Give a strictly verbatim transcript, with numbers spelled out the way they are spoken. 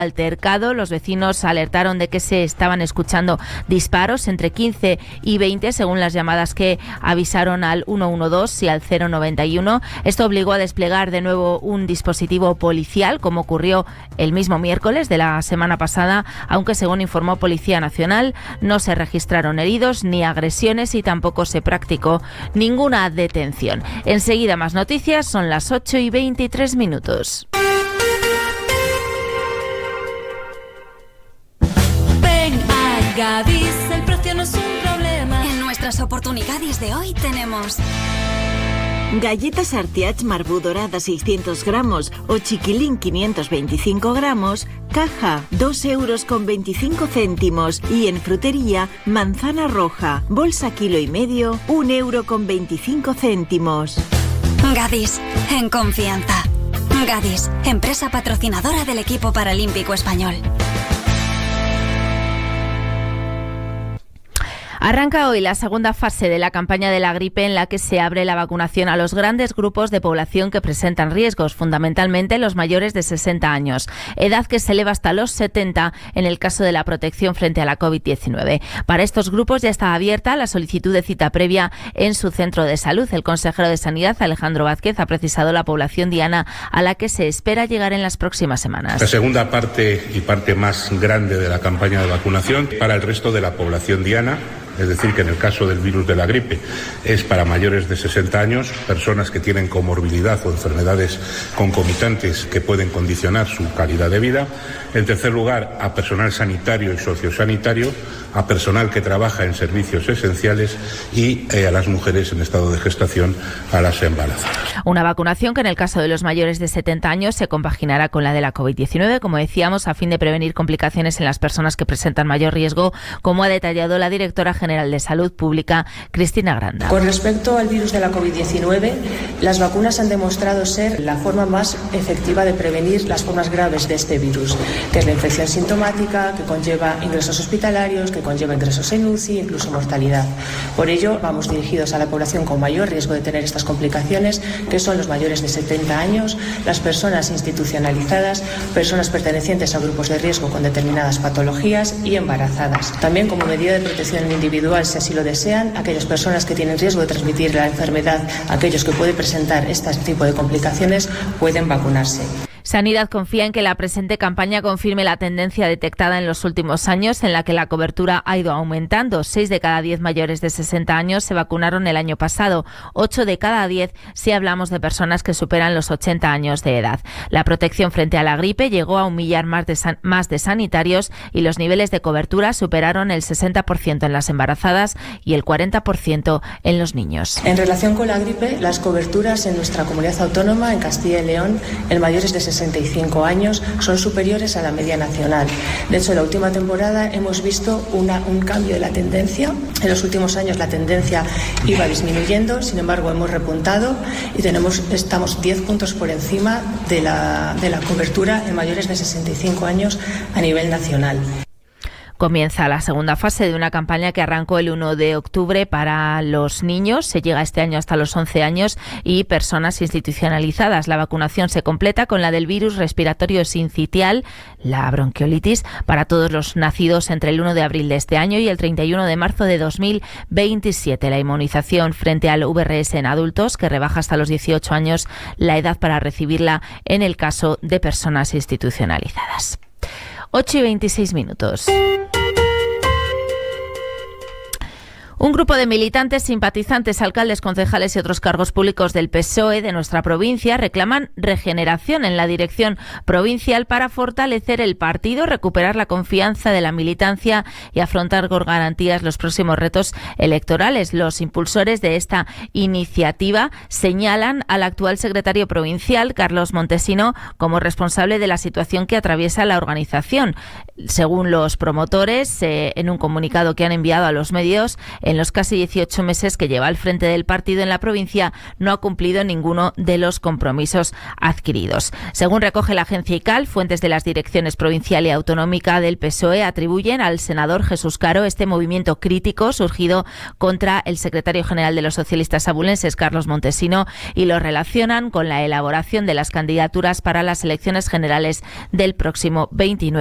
altercado. Los vecinos alertaron de que se estaban escuchando disparos entre quince y veinte, según las llamadas que avisaron al ciento doce y al cero noventa y uno. Esto obligó a desplegar de nuevo un dispositivo policial, como ocurrió el mismo miércoles de la semana pasada, aunque según informó Policía Nacional no se registraron heridos ni agresiones y tampoco se practicó ninguna detención. Enseguida más noticias, son las ocho y veintitrés minutos. Gadis, el precio no es un problema. En nuestras oportunidades de hoy tenemos galletas Artiach Marbú dorada seiscientos gramos o chiquilín quinientos veinticinco gramos, caja dos euros con veinticinco céntimos, y en frutería manzana roja, bolsa kilo y medio, un euro con veinticinco céntimos. Gadis, en confianza. Gadis, empresa patrocinadora del equipo paralímpico español. Arranca hoy la segunda fase de la campaña de la gripe, en la que se abre la vacunación a los grandes grupos de población que presentan riesgos, fundamentalmente los mayores de sesenta años, edad que se eleva hasta los setenta en el caso de la protección frente a la covid diecinueve. Para estos grupos ya está abierta la solicitud de cita previa en su centro de salud. El consejero de Sanidad, Alejandro Vázquez, ha precisado la población diana a la que se espera llegar en las próximas semanas. La segunda parte y parte más grande de la campaña de vacunación para el resto de la población diana. Es decir, que en el caso del virus de la gripe es para mayores de sesenta años, personas que tienen comorbilidad o enfermedades concomitantes que pueden condicionar su calidad de vida. En tercer lugar, a personal sanitario y sociosanitario, a personal que trabaja en servicios esenciales y eh, a las mujeres en estado de gestación, a las embarazadas. Una vacunación que en el caso de los mayores de setenta años se compaginará con la de la covid diecinueve, como decíamos, a fin de prevenir complicaciones en las personas que presentan mayor riesgo, como ha detallado la directora general de Salud Pública, Cristina Granda. Con respecto al virus de la covid diecinueve, las vacunas han demostrado ser la forma más efectiva de prevenir las formas graves de este virus, que es la infección sintomática, que conlleva ingresos hospitalarios, que conlleva ingresos en U C I, incluso mortalidad. Por ello, vamos dirigidos a la población con mayor riesgo de tener estas complicaciones, que son los mayores de setenta años, las personas institucionalizadas, personas pertenecientes a grupos de riesgo con determinadas patologías y embarazadas. También, como medida de protección individual, si así lo desean, aquellas personas que tienen riesgo de transmitir la enfermedad, aquellos que pueden presentar este tipo de complicaciones, pueden vacunarse. Sanidad confía en que la presente campaña confirme la tendencia detectada en los últimos años, en la que la cobertura ha ido aumentando. Seis de cada diez mayores de sesenta años se vacunaron el año pasado, ocho de cada diez si hablamos de personas que superan los ochenta años de edad. La protección frente a la gripe llegó a un millar más de, san- más de sanitarios, y los niveles de cobertura superaron el sesenta por ciento en las embarazadas y el cuarenta por ciento en los niños. En relación con la gripe, las coberturas en nuestra comunidad autónoma, en Castilla y León, en mayores de sesenta y cinco años, son superiores a la media nacional. De hecho, en la última temporada hemos visto una, un cambio de la tendencia. En los últimos años la tendencia iba disminuyendo, sin embargo hemos repuntado y tenemos, estamos diez puntos por encima de la, de la cobertura en mayores de sesenta y cinco años a nivel nacional. Comienza la segunda fase de una campaña que arrancó el uno de octubre para los niños. Se llega este año hasta los once años y personas institucionalizadas. La vacunación se completa con la del virus respiratorio sincitial, la bronquiolitis, para todos los nacidos entre el uno de abril de este año y el treinta y uno de marzo de dos mil veintisiete. La inmunización frente al V R S en adultos, que rebaja hasta los dieciocho años la edad para recibirla en el caso de personas institucionalizadas. ocho y veintiséis minutos. Un grupo de militantes, simpatizantes, alcaldes, concejales y otros cargos públicos del P S O E de nuestra provincia reclaman regeneración en la dirección provincial para fortalecer el partido, recuperar la confianza de la militancia y afrontar con garantías los próximos retos electorales. Los impulsores de esta iniciativa señalan al actual secretario provincial, Carlos Montesino, como responsable de la situación que atraviesa la organización. Según los promotores, eh, en un comunicado que han enviado a los medios, En los casi dieciocho meses que lleva al frente del partido en la provincia, no ha cumplido ninguno de los compromisos adquiridos. Según recoge la agencia I C A L, fuentes de las direcciones provincial y autonómica del P S O E atribuyen al senador Jesús Caro este movimiento crítico surgido contra el secretario general de los socialistas abulenses, Carlos Montesino, y lo relacionan con la elaboración de las candidaturas para las elecciones generales del próximo veintinueve